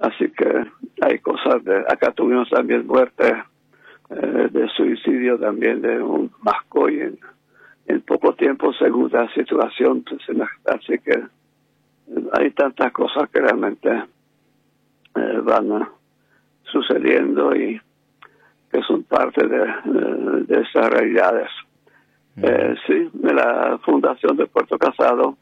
Así que hay cosas acá tuvimos también muerte de suicidio también de un mascoy en poco tiempo, segunda situación. Así que hay tantas cosas que realmente van sucediendo y que son parte de esas realidades. Sí, de la Fundación de Puerto Casado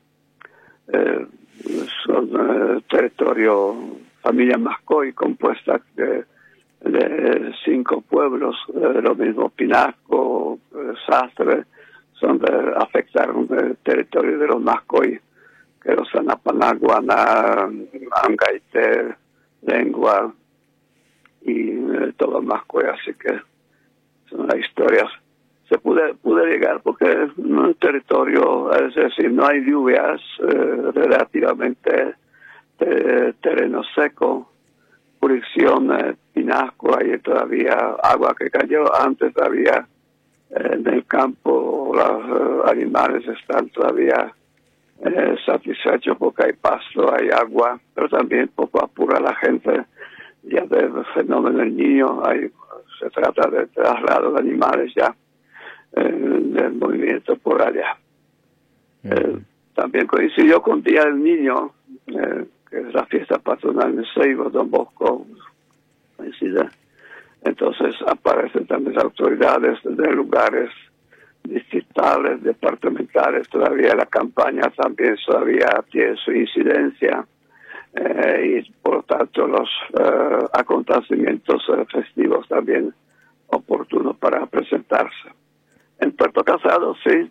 son territorio, familia Mascoy, compuesta de 5 pueblos, lo mismo Pinasco, Sastre, afectaron el territorio de los Mascoy, que los Anapanaguana, Angaite, Lengua y todo Mascoy, así que son las historias. Se pude llegar porque es un territorio, es decir, no hay lluvias, relativamente terreno seco, jurisdicción Pinasco, hay todavía agua que cayó, antes todavía en el campo los animales están todavía satisfechos porque hay pasto, hay agua, pero también poco apura la gente ya del fenómeno del niño, se trata de traslado de animales ya del movimiento por allá. También coincidió con Día del Niño, que es la fiesta patronal de Seibo, Don Bosco, coincide. Entonces aparecen también autoridades de lugares distritales, departamentales, todavía la campaña también todavía tiene su incidencia, y por lo tanto los acontecimientos festivos también oportunos para presentarse. En Puerto Casado, sí,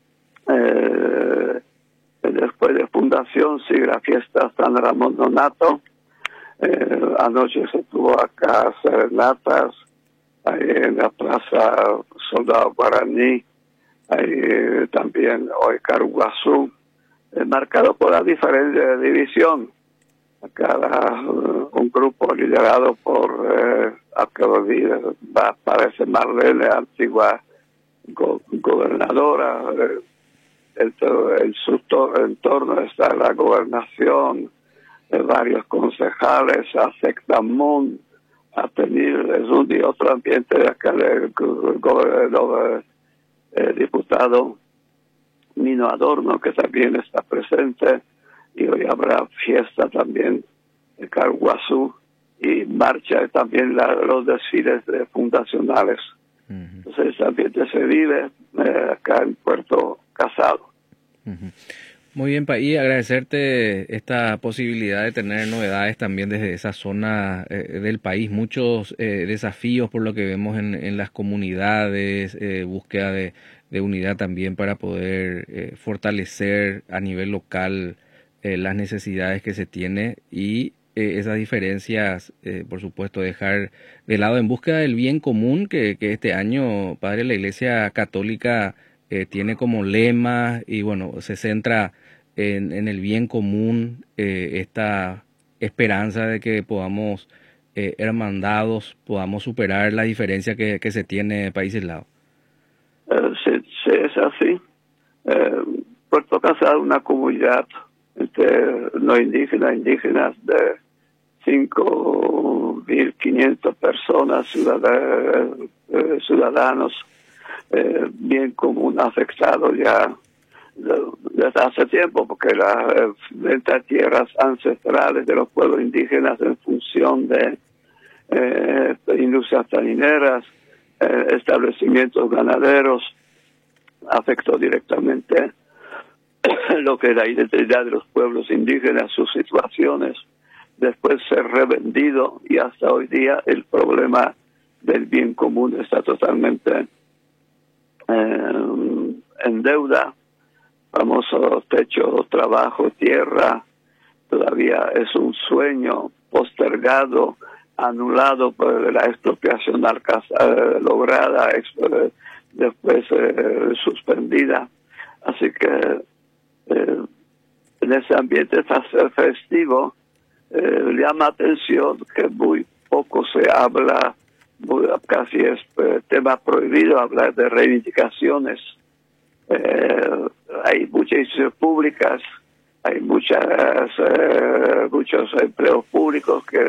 después de fundación, sigue la fiesta San Ramón Nonato. Anoche se tuvo acá serenatas, ahí en la Plaza Soldado Guaraní, ahí también hoy Caruguazú, marcado por la diferente división. Acá un grupo liderado por, parece Marlene, antigua gobernadora, en su entorno está la gobernación, varios concejales, Afectamun, es un otro ambiente de acá del diputado Nino Adorno, que también está presente, y hoy habrá fiesta también en Caruguazú y marcha también los desfiles fundacionales. Entonces ese ambiente se vive acá en Puerto Casado. Muy bien, y agradecerte esta posibilidad de tener novedades también desde esa zona del país, muchos desafíos por lo que vemos en las comunidades, búsqueda de unidad también para poder fortalecer a nivel local las necesidades que se tiene y esas diferencias, por supuesto, dejar de lado en búsqueda del bien común que este año, Padre, la Iglesia Católica tiene como lema y bueno, se centra en el bien común, esta esperanza de que podamos, hermandados, podamos superar la diferencia que se tiene de países lados. Sí, es así. Puerto Casado es una comunidad no indígenas de 5.500 personas, ciudadanos, bien común afectado ya desde hace tiempo, porque las ventas de tierras ancestrales de los pueblos indígenas en función de industrias tanineras, establecimientos ganaderos, afectó directamente lo que es la identidad de los pueblos indígenas, sus situaciones, después ser revendido, y hasta hoy día el problema del bien común está totalmente en deuda. Famoso techo, trabajo, tierra, todavía es un sueño postergado, anulado por la expropiación lograda, después suspendida. Así que en ese ambiente festivo llama atención que muy poco se habla, casi es tema prohibido hablar de reivindicaciones. Hay muchas instituciones públicas, hay muchos empleos públicos que